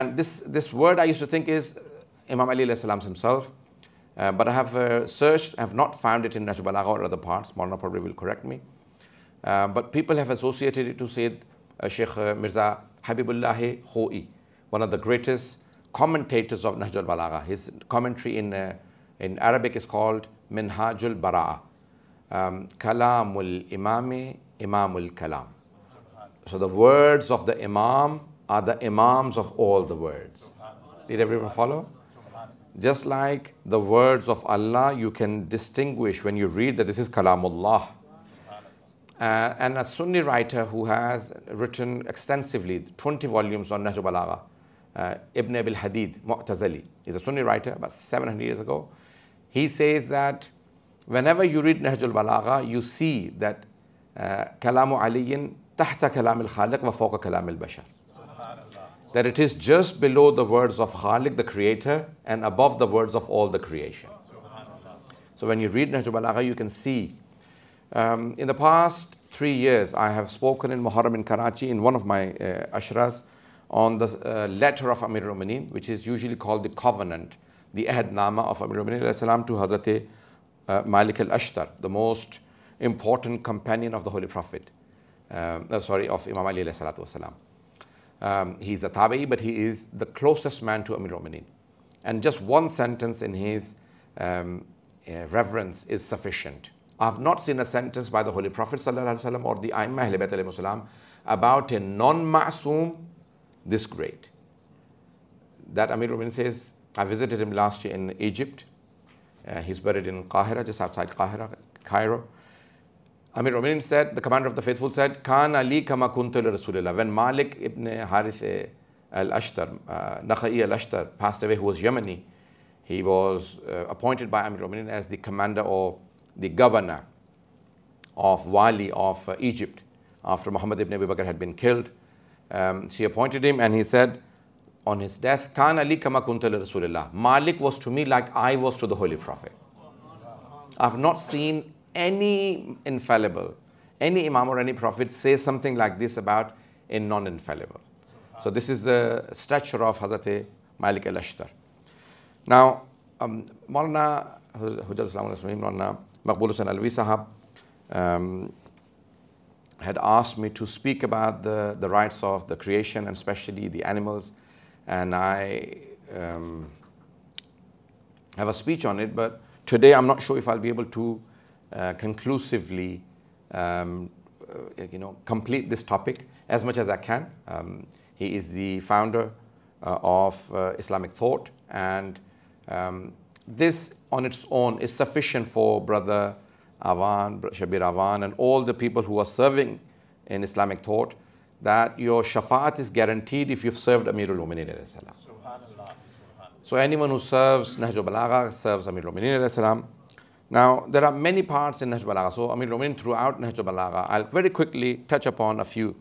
And this word I used to think is Imam Ali alayhi salam himself, but I have searched, I have not found it in Nahj al-Balagha or other parts. Maulana probably will correct me. But people have associated it to Sayyid Sheikh Mirza Habibullah Khoi, one of the greatest commentators of Nahj al-Balagha. His commentary in Arabic is called Minhajul Bara'a. Kalamul Imami, Imamul Kalam. So the words of the Imam are the Imams of all the words. Did everyone follow? Just like the words of Allah, you can distinguish when you read that this is Kalamullah. And a Sunni writer who has written extensively 20 volumes on Nahj al-Balagha, Ibn Abil Hadid, Mu'tazili, is a Sunni writer about 700 years ago. He says that whenever you read Nahj al-Balagha, you see that Kalamu Aliyin tahta kalam al-Khaliq wa fawqa kalam al-Bashar. That it is just below the words of Khaliq, the creator, and above the words of all the creation. So when you read Nahj al-Balagha, you can see. In the past 3 years, I have spoken in Muharram in Karachi in one of my ashras on the letter of Amir al-Mu'mineen, which is usually called the covenant, the Ahd-Nama of Amir al-Mu'mineen to Hazrat Malik al-Ashtar, the most important companion of the Holy Prophet, of Imam Ali alayhi salatu wasalam. He's a Tabi'i, but he is the closest man to Amir al-Mu'mineen. And just one sentence in his reverence is sufficient. I have not seen a sentence by the Holy Prophet ﷺ or the A'immah Ahlul Bayt alayhimus salam about a non-ma'soom this great. That Amir al-Mu'mineen says, I visited him last year in Egypt. He's buried in Qahira, just outside Cairo. Amir al-Mu'mineen said, the commander of the faithful said, Kan Ali kama kuntu li Rasulillah. When Malik ibn Harith al-Ashtar, Nakha'i al-Ashtar passed away, who was Yemeni, he was appointed by Amir al-Mu'mineen as the commander or the governor of Wali of Egypt after Muhammad ibn Abi Bakr had been killed. She appointed him, and he said on his death, Kan Ali kama kuntu li Rasulillah. Malik was to me like I was to the Holy Prophet. I have not seen any infallible, any Imam or any Prophet say something like this about a non-infallible. So this is the stature of Hazrat Malik al-Ashtar. Now, Maulana Maulana Maqbul Hussain Alvi Sahab had asked me to speak about the rights of the creation and especially the animals, and I have a speech on it, but today I'm not sure if I'll be able to conclusively complete this topic as much as I can. He is the founder of Islamic thought, and this on its own is sufficient for Brother Awan, Shabir Awan, and all the people who are serving in Islamic thought, that your shafa'at is guaranteed if you've served Amirul Mu'mineen alayhi salam. So anyone who serves Nahj al-Balagha serves Amirul Mu'mineen alayhi salam. Now, there are many parts in Nahj al-Balagha. So Amirul Mu'mineen throughout Nahj al-Balagha, I'll very quickly touch upon a few.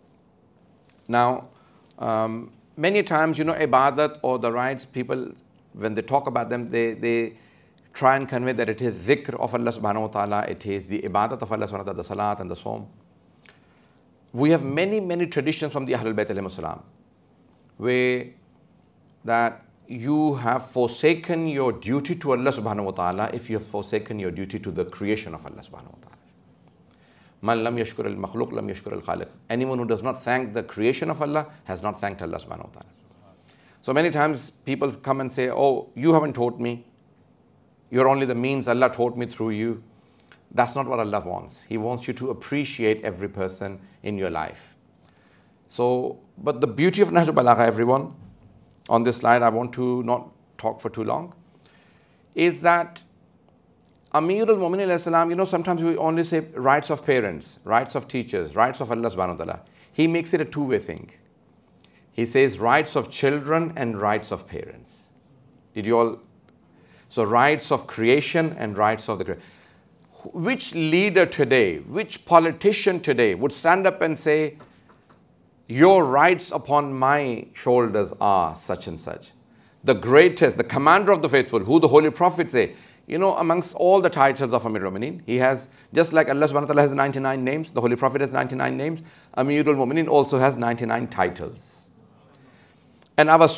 Now, many times, ibadat or the rights, people, when they talk about them, they try and convey that it is dhikr of Allah subhanahu wa ta'ala, it is the ibadat of Allah subhanahu wa ta'ala, the salat and the som. We have many traditions from the Ahlul Bayt alayhimus salam, where that you have forsaken your duty to Allah subhanahu wa ta'ala if you have forsaken your duty to the creation of Allah subhanahu wa ta'ala. Man lam yashkur al-makhluq lam yashkur al-khaliq. Anyone who does not thank the creation of Allah has not thanked Allah subhanahu wa ta'ala. So many times people come and say, oh, you haven't taught me. You're only the means, Allah taught me through you. That's not what Allah wants. He wants you to appreciate every person in your life. So, but the beauty of Nahj al-Balagha, everyone, on this slide, I want to not talk for too long, is that Amir al-Mu'mineen alayhi salam, sometimes we only say rights of parents, rights of teachers, rights of Allah subhanahu wa ta'ala. He makes it a two-way thing. He says rights of children and rights of parents. Did you all? So rights of creation and rights of the creation. Which leader today, which politician today would stand up and say, your rights upon my shoulders are such and such? The greatest, the commander of the faithful, who the Holy Prophet say, amongst all the titles of Amir al-Mu'mineen, he has, just like Allah subhanahu wa ta'ala has 99 names, the Holy Prophet has 99 names, Amir al-Mu'mineen also has 99 titles. And our